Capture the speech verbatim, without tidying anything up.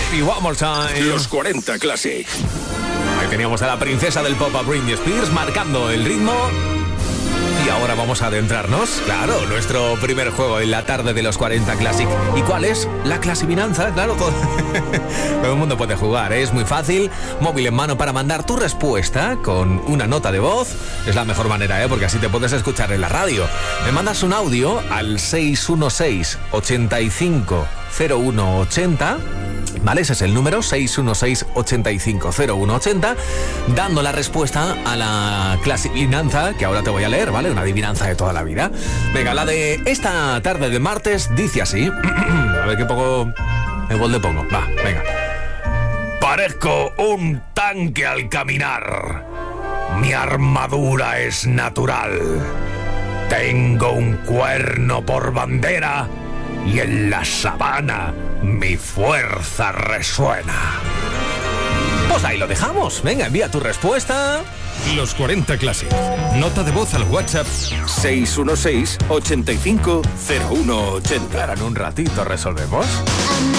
y One More Time. Los cuarenta Classic. Ahí teníamos a la princesa del pop, a Britney Spears, marcando el ritmo. Y ahora vamos a adentrarnos, claro, nuestro primer juego en la tarde de los cuarenta Classic. ¿Y cuál es? La clasifinanza, claro, todo, todo el mundo puede jugar, ¿eh? Es muy fácil, móvil en mano para mandar tu respuesta con una nota de voz. Es la mejor manera, ¿eh? Porque así te puedes escuchar en la radio. Me mandas un audio al seis uno seis, ochenta y cinco, cero uno ochenta. ¿Vale? Ese es el número, seis uno seis, ochenta y cinco, cero uno ochenta, dando la respuesta a la clasifinanza, que ahora te voy a leer, ¿vale? Una adivinanza de toda la vida. Venga, la de esta tarde de martes dice así. A ver qué poco... me vol de pongo. Va, venga. Parezco un tanque al caminar. Mi armadura es natural. Tengo un cuerno por bandera y en la sabana mi fuerza resuena. Pues ahí lo dejamos. Venga, envía tu respuesta. Los cuarenta Classic. Nota de voz al WhatsApp seis uno seis, ochenta y cinco, cero uno ochenta. Ahora en un ratito resolvemos.